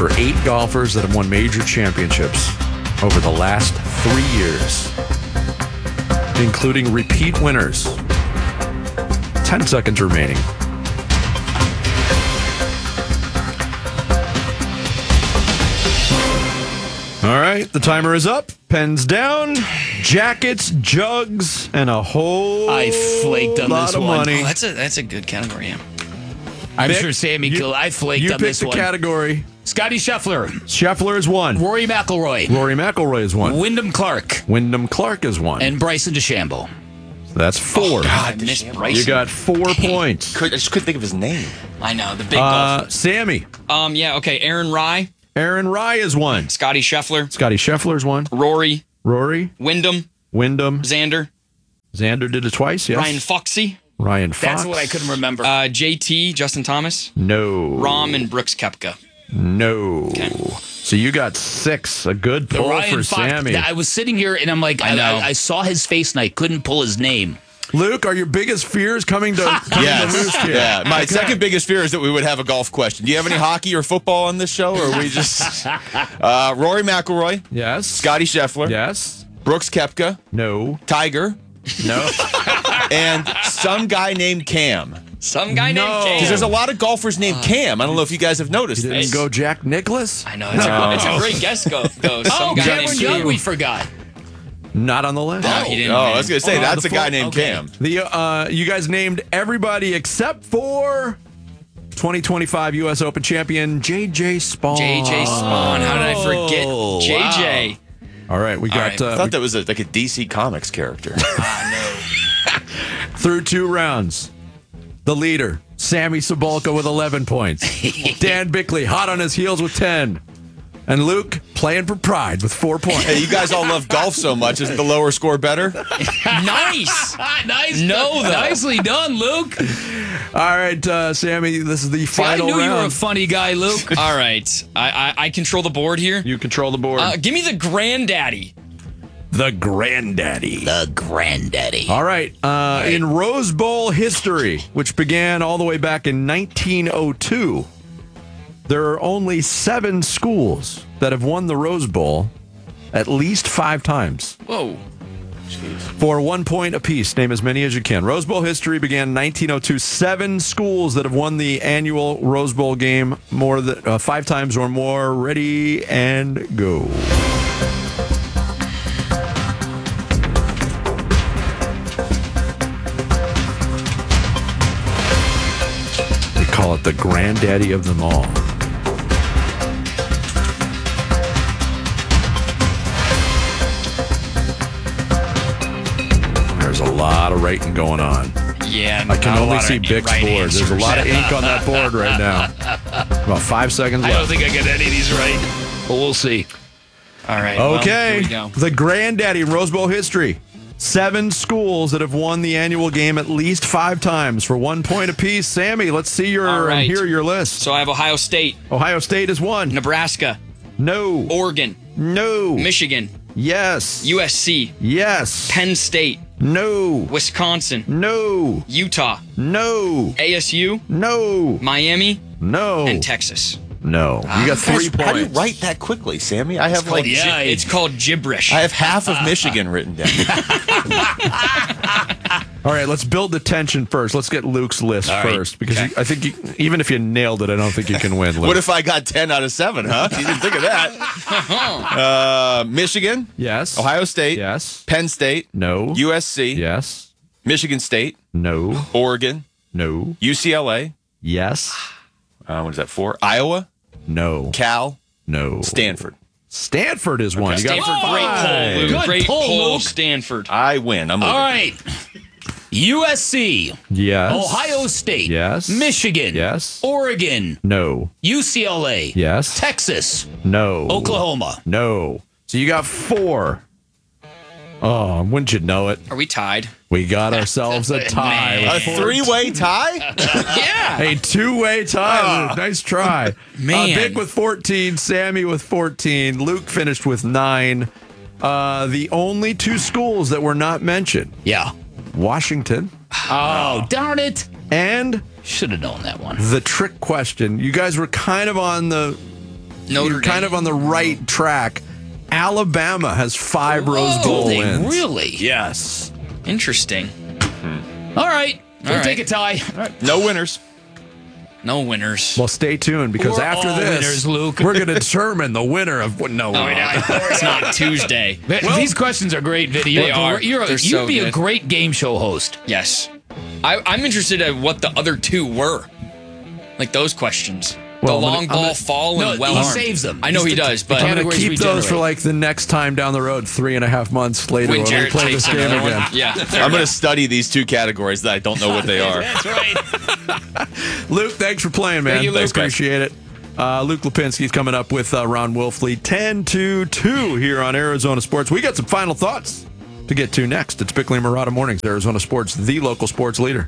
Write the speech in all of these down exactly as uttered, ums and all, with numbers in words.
for eight golfers that have won major championships over the last three years, including repeat winners. Ten seconds remaining. All right, the timer is up. Pens down. Jackets, jugs, and a whole I flaked on lot this of one. money. Oh, that's a that's a good category. Yeah. I'm Vic, sure Sammy you- could. I flaked You on picked this the one. category. Scotty Scheffler, Scheffler is one. Rory McIlroy, Rory McIlroy is one. Wyndham Clark, Wyndham Clark is one. and Bryson DeChambeau. That's four. God, I missed Bryson. You got four points. Could, I just couldn't think of his name. I know the big Uh, golf. Sammy. Um, yeah, okay. Aaron Rye, Aaron Rye is one. Scotty Scheffler, Scotty Scheffler is one. Rory, Rory. Wyndham, Wyndham. Xander, Xander did it twice, yes. Ryan Foxy, Ryan Fox. That's what I couldn't remember. uh, J T, Justin Thomas, No. Rahm, and Brooks Koepka. No. So you got six. A good The pull Ryan for Fox- Sammy. I was sitting here and I'm like, I, I know. I, I saw his face and I couldn't pull his name. Luke, are your biggest fears coming to, coming Yes. to roost here? Yeah. My Okay. second biggest fear is that we would have a golf question. Do you have any hockey or football on this show, or are we just uh, Rory McIlroy, Yes. Scotty Scheffler, Yes. Brooks Koepka, No. Tiger, No. and some guy named Cam? Some guy No. named Because Cam. there's a lot of golfers named Cam. I don't know if you guys have noticed Didn't this. go Jack Nicklaus? I know it's, a, it's a great guess. Go, go. Some Oh, guy Cameron named Young, Cam. we forgot. Not on the list. No, he didn't. Oh, win. I was going to say, Oh, that's the a guy full- named okay. Cam. The uh, you guys named everybody except for twenty twenty-five U S Open champion J J Spawn. J J Spawn. How did I forget Oh, J J? All right, we got right. uh, I thought that was a, like a D C Comics character. through two rounds. The leader, Sammy Sabolka with eleven points. Dan Bickley hot on his heels with ten. And Luke playing for pride with four points. Hey, you guys all love golf so much. Isn't the lower score better? Nice. nice. No, though. Nicely done, Luke. All right, uh, Sammy, this is the See, I final knew you were a round. funny guy, Luke. All right. I, I I control the board here. You control the board. Uh, give me the granddaddy. the granddaddy. The granddaddy. All right. Uh, in Rose Bowl history, which began all the way back in nineteen oh two, there are only seven schools that have won the Rose Bowl at least five times Whoa. for one point apiece. Name as many as you can. Rose Bowl history began in nineteen oh two. Seven schools that have won the annual Rose Bowl game more than uh, five times or more. Ready and go. They call it the granddaddy of them all. There's a lot of writing going on. Yeah. I can not a only lot see of Bic's right board. There's a answers. lot of ink on that board right now. About five seconds I don't left. think I get any of these right, but we'll see. All right. well, Okay. here we go. The granddaddy in Rose Bowl history. Seven schools that have won the annual game at least five times for one point apiece. Sammy, let's see your All right. and hear your list. So I have Ohio State, Ohio State is one. Nebraska, No. Oregon, No. Michigan, Yes. U S C, Yes. Penn State, No. Wisconsin, No. Utah, No. A S U, No. Miami, No. and Texas. No. You got three How do you points. write that quickly, Sammy? I have like yeah, Gi- it's called gibberish. I have half of Michigan written down. All right, let's build the tension first. Let's get Luke's list All right. first because you, I think you, even if you nailed it, I don't think you can win. Luke. What if I got ten out of seven, huh? You didn't think of that. Uh, Michigan, Yes. Ohio State, Yes. Penn State, No. U S C, Yes. Michigan State, No. Oregon, No. U C L A. Yes. Uh, what is that for? Iowa, No. Cal, No. Stanford. Stanford is one. You got Stanford, great five. poll, Luke. Good Great poll, poll, Luke. Stanford. I win. I'm All moving. right. U S C, Yes. Ohio State, Yes. Michigan, Yes. Oregon, No. U C L A, Yes. Texas, No. Oklahoma. No. So you got four. Oh, wouldn't you know it? Are we tied? We got ourselves a tie. Man. A three-way tie? Yeah. A two-way tie. Nice try. Man. Uh, Vic with fourteen, Sammy with fourteen, Luke finished with nine. Uh, the only two schools that were not mentioned, Yeah. Washington Oh, darn it. and Should have known that one. the trick question. You guys were kind of on the Notre you're kind Dame. of on the right track. Alabama has five Rose Bowl they wins. really? Yes. Interesting. All right. We'll All right. take a tie. No winners. No winners. Well, stay tuned because We're after all this, winners, Luke. we're going to determine the winner of what. No, Oh, we're yeah, not. it's not Tuesday. These questions are great, video. They are. You're, They're you'd so be a good. great game show host. Yes. I, I'm interested in what the other two were. Like those questions. Well, the I'm long gonna- I'm ball, gonna- fall, No, and well he armed. saves them. I know He's he the- does, the but I'm going to categories we keep those for generate. like the next time down the road, three and a half months later when when we Jared play takes this game another again. one. Yeah. I'm going to study these two categories that I don't know what they are. That's right. Luke, thanks for playing, man. Thank you, Luke. Thanks, appreciate it. Uh, Luke Lipinski's coming up with uh, Ron Wolfley, ten to two here on Arizona Sports. We got some final thoughts to get to next. It's Bickley and Murata Mornings, Arizona Sports, the local sports leader.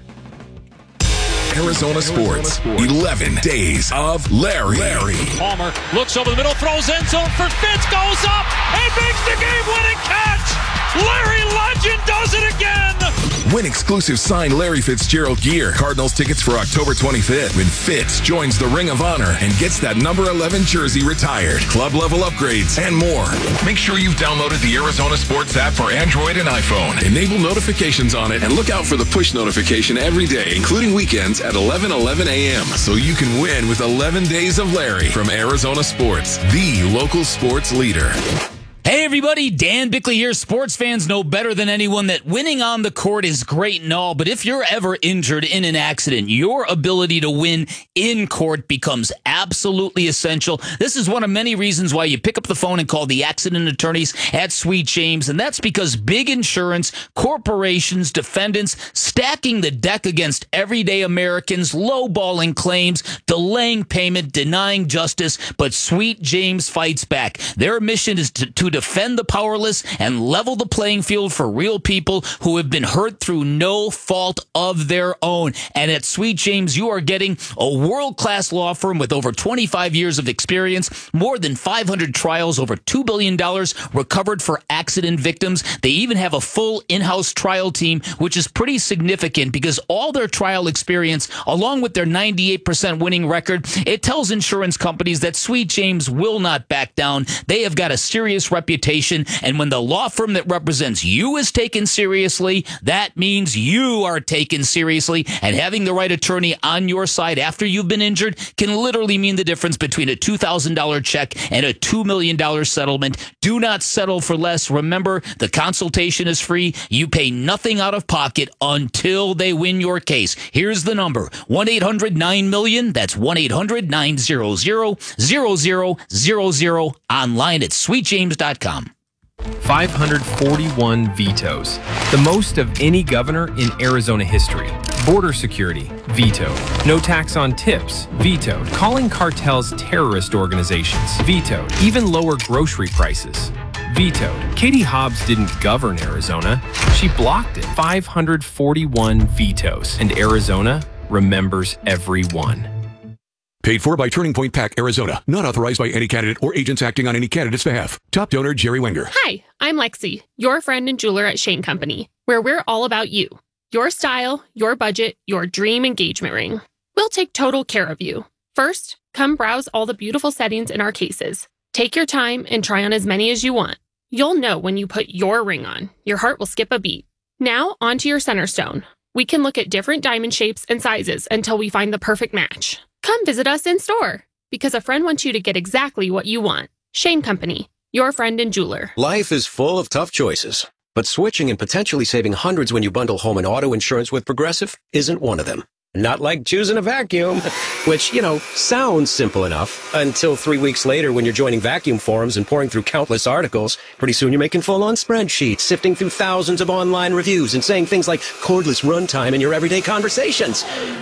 Arizona Sports, eleven days of Larry. Larry. Palmer looks over the middle, throws end zone for Fitz, goes up and makes the game-winning catch. Larry Legend does it again. Win exclusive signed Larry Fitzgerald gear. Cardinals tickets for October twenty-fifth when Fitz joins the Ring of Honor and gets that number eleven jersey retired. Club level upgrades and more. Make sure you've downloaded the Arizona Sports app for Android and iPhone. Enable notifications on it and look out for the push notification every day, including weekends at eleven eleven a.m. so you can win with eleven days of Larry from Arizona Sports, the local sports leader. Hey everybody, Dan Bickley here. Sports fans know better than anyone that winning on the court is great and all, but if you're ever injured in an accident, your ability to win in court becomes absolutely essential. This is one of many reasons why you pick up the phone and call the accident attorneys at Sweet James, and that's because big insurance, corporations, defendants, stacking the deck against everyday Americans, lowballing claims, delaying payment, denying justice, but Sweet James fights back. Their mission is to, to defend the powerless and level the playing field for real people who have been hurt through no fault of their own. And at Sweet James, you are getting a world-class law firm with over twenty-five years of experience, more than five hundred trials, over two billion dollars recovered for accident victims. They even have a full in-house trial team, which is pretty significant because all their trial experience, along with their ninety-eight percent winning record, it tells insurance companies that Sweet James will not back down. They have got a serious reputation, and when the law firm that represents you is taken seriously, that means you are taken seriously, and having the right attorney on your side after you've been injured can literally mean the difference between a two thousand dollars check and a two million dollars settlement. Do not settle for less. Remember, the consultation is free. You pay nothing out of pocket until they win your case. Here's the number, one eight hundred nine million. That's one eight hundred nine hundred zero zero zero zero. Online at sweet james dot com. five hundred forty-one vetoes, the most of any governor in Arizona history. Border security, vetoed. No tax on tips, vetoed. Calling cartels terrorist organizations, vetoed. Even lower grocery prices, vetoed. Katie Hobbs didn't govern Arizona, she blocked it. five hundred forty-one vetoes, and Arizona remembers every one. Paid for by Turning Point Pack, Arizona. Not authorized by any candidate or agents acting on any candidate's behalf. Top donor, Jerry Wenger. Hi, I'm Lexi, your friend and jeweler at Shane Company, where we're all about you. Your style, your budget, your dream engagement ring. We'll take total care of you. First, come browse all the beautiful settings in our cases. Take your time and try on as many as you want. You'll know when you put your ring on. Your heart will skip a beat. Now, onto your center stone. We can look at different diamond shapes and sizes until we find the perfect match. Come visit us in store, because a friend wants you to get exactly what you want. Shane Company, your friend and jeweler. Life is full of tough choices, but switching and potentially saving hundreds when you bundle home and auto insurance with Progressive isn't one of them. Not like choosing a vacuum, which, you know, sounds simple enough until three weeks later when you're joining vacuum forums and pouring through countless articles. Pretty soon you're making full-on spreadsheets, sifting through thousands of online reviews and saying things like cordless runtime in your everyday conversations.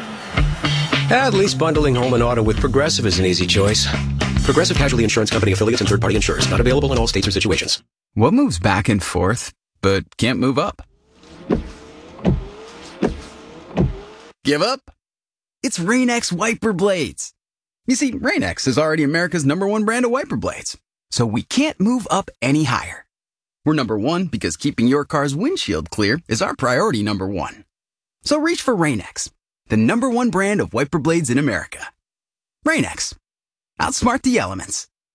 At least bundling home and auto with Progressive is an easy choice. Progressive Casualty Insurance Company affiliates and third-party insurers. Not available in all states or situations. What moves back and forth, but can't move up? Give up? It's Rain-X wiper blades. You see, Rain-X is already America's number one brand of wiper blades, so we can't move up any higher. We're number one because keeping your car's windshield clear is our priority number one. So reach for Rain-X, the number one brand of wiper blades in America. Rain-X. Outsmart the elements.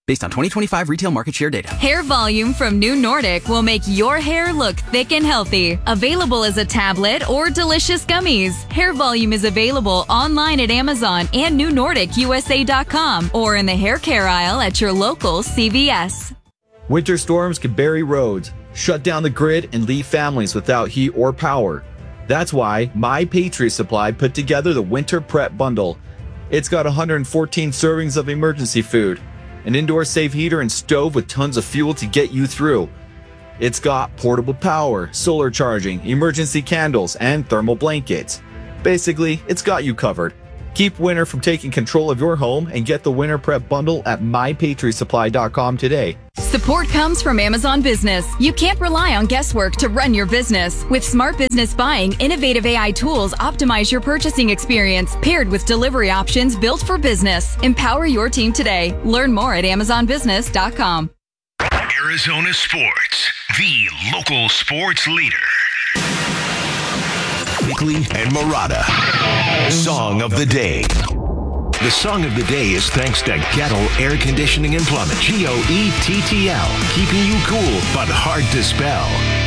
based on twenty twenty-five retail market share data. Hair Volume from New Nordic will make your hair look thick and healthy. Available as a tablet or delicious gummies. Hair Volume is available online at Amazon and new nordic u s a dot com or in the hair care aisle at your local C V S. Winter storms can bury roads, shut down the grid, and leave families without heat or power. That's why My Patriot Supply put together the Winter Prep Bundle. It's got one hundred fourteen servings of emergency food, an indoor safe heater and stove with tons of fuel to get you through. It's got portable power, solar charging, emergency candles, and thermal blankets. Basically, it's got you covered. Keep winter from taking control of your home and get the Winter Prep Bundle at my patriot supply dot com today. Support comes from Amazon Business. You can't rely on guesswork to run your business. With Smart Business Buying, innovative A I tools optimize your purchasing experience, paired with delivery options built for business. Empower your team today. Learn more at amazon business dot com. Arizona Sports, the local sports leader. Bickley and Murata. Song of the Day. The Song of the Day is thanks to Gettle Air Conditioning and Plumbing. G O E T T L. Keeping you cool, but hard to spell.